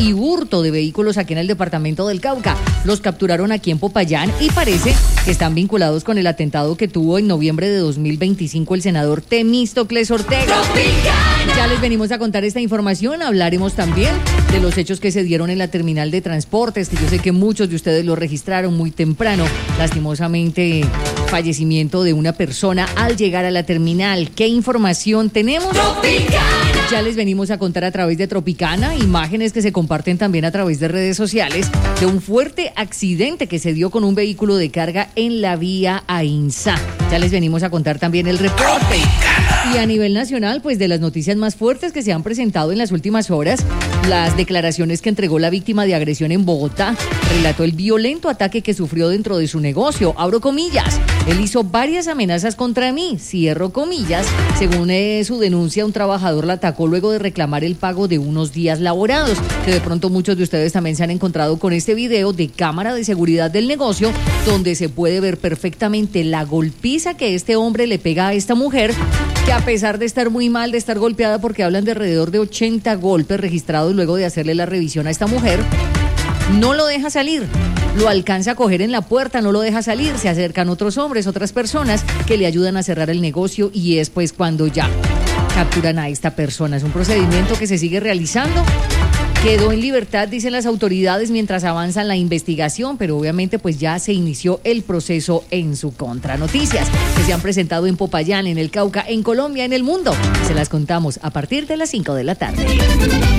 y hurto de vehículos aquí en el departamento del Cauca. Los capturaron aquí en Popayán y parece que están vinculados con el atentado que tuvo en noviembre de 2025 el senador Temístocles Ortega. Ya les venimos a contar esta información. Hablaremos también de los hechos que se dieron en la terminal de transportes, que yo sé que muchos de ustedes lo registraron muy temprano. Lastimosamente, fallecimiento de una persona al llegar a la terminal. ¿Qué información tenemos? Ya les venimos a contar a través de Tropicana, imágenes que se comparten también a través de redes sociales, de un fuerte accidente que se dio con un vehículo de carga en la vía Ainsa. Ya les venimos a contar también el reporte. Y a nivel nacional, pues de las noticias más fuertes que se han presentado en las últimas horas, las declaraciones que entregó la víctima de agresión en Bogotá, relató el violento ataque que sufrió dentro de su negocio, abro comillas. Él hizo varias amenazas contra mí, cierro comillas. Según su denuncia, un trabajador la atacó luego de reclamar el pago de unos días laborados, que de pronto muchos de ustedes también se han encontrado con este video de cámara de seguridad del negocio, donde se puede ver perfectamente la golpiza que este hombre le pega a esta mujer, que a pesar de estar muy mal, de estar golpeada, porque hablan de alrededor de 80 golpes registrados luego de hacerle la revisión a esta mujer, no lo deja salir. Lo alcanza a coger en la puerta, no lo deja salir, se acercan otros hombres, otras personas que le ayudan a cerrar el negocio y es pues cuando ya capturan a esta persona. Es un procedimiento que se sigue realizando. Quedó en libertad, dicen las autoridades, mientras avanza la investigación, pero obviamente pues ya se inició el proceso en su contra. Noticias que se han presentado en Popayán, en el Cauca, en Colombia, en el mundo. Se las contamos a partir de las 5 de la tarde.